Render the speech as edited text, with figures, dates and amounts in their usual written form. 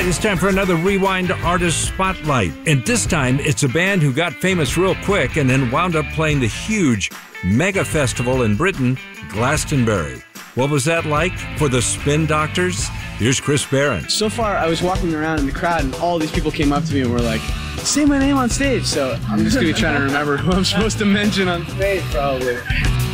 right, it's time for another Rewind Artist Spotlight. And this time, it's a band who got famous real quick and then wound up playing the huge mega festival in Britain, Glastonbury. What was that like for the Spin Doctors? Here's Chris Barron. So far, I was walking around in the crowd, and all these people came up to me and were like, say my name on stage. So I'm just going to be trying to remember who I'm supposed to mention on stage, probably.